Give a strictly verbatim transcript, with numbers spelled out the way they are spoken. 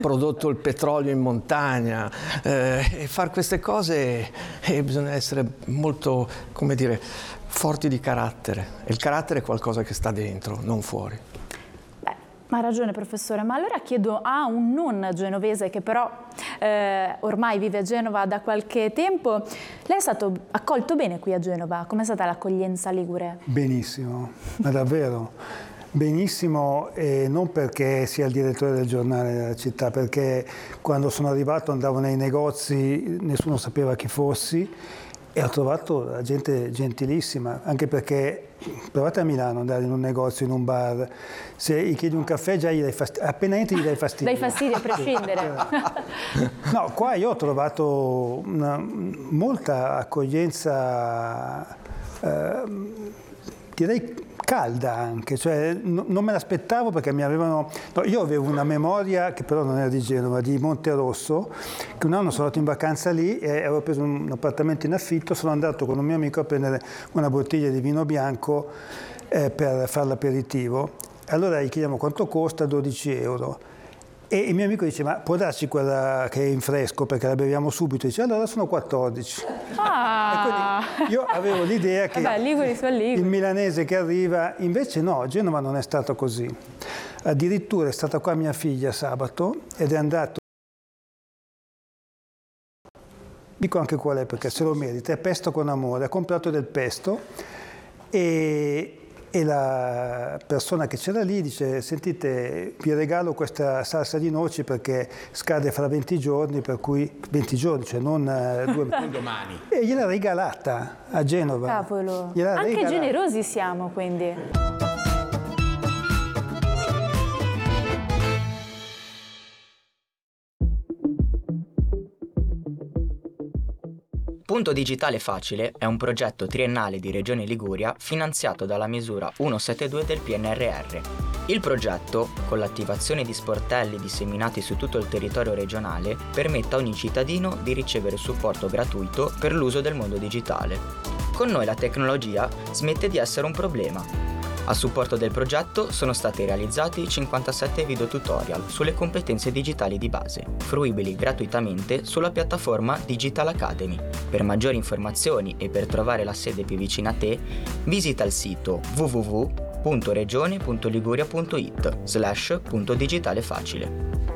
prodotto il petrolio in montagna, eh, e fare queste cose eh, bisogna essere molto, come dire, forti di carattere. E il carattere è qualcosa che sta dentro, non fuori. Beh, ha ragione professore, ma allora chiedo a un non genovese che però eh, ormai vive a Genova da qualche tempo, lei è stato accolto bene qui a Genova? Com'è stata l'accoglienza ligure? Benissimo, ma davvero. Benissimo, e non perché sia il direttore del giornale della città, perché quando sono arrivato andavo nei negozi, nessuno sapeva chi fossi e ho trovato la gente gentilissima, anche perché provate a Milano andare in un negozio, in un bar, se gli chiedi un caffè già gli dai fastidio, appena entri gli dai fastidio. Dai fastidio a prescindere. No, qua io ho trovato una, molta accoglienza, eh, direi calda anche, cioè no, non me l'aspettavo perché mi avevano... No, io avevo una memoria, che però non era di Genova, di Monterosso, che un anno sono andato in vacanza lì e avevo preso un appartamento in affitto, sono andato con un mio amico a prendere una bottiglia di vino bianco eh, per fare l'aperitivo. Allora gli chiediamo quanto costa, dodici euro. E il mio amico dice, ma può darci quella che è in fresco perché la beviamo subito? Dice, allora sono quattordici. Ah. E quindi io avevo l'idea che Vabbè, Liguri sono Liguri. Il milanese che arriva, invece no, Genova non è stato così. Addirittura è stata qua mia figlia sabato ed è andato, dico anche qual è perché se lo merita, è Pesto con Amore, ha comprato del pesto e... E la persona che c'era lì dice, sentite, vi regalo questa salsa di noci perché scade fra venti giorni, per cui venti giorni, cioè non due non domani. E gliel'ha regalata a Genova. Cavolo, gliel'ha anche regalata. generosi siamo quindi. Punto Digitale Facile è un progetto triennale di Regione Liguria finanziato dalla misura centosettantadue del P N R R. Il progetto, con l'attivazione di sportelli disseminati su tutto il territorio regionale, permette a ogni cittadino di ricevere supporto gratuito per l'uso del mondo digitale. Con noi la tecnologia smette di essere un problema. A supporto del progetto sono stati realizzati cinquantasette video tutorial sulle competenze digitali di base, fruibili gratuitamente sulla piattaforma Digital Academy. Per maggiori informazioni e per trovare la sede più vicina a te, visita il sito w w w punto regione punto liguria punto it slash punto digitale facile.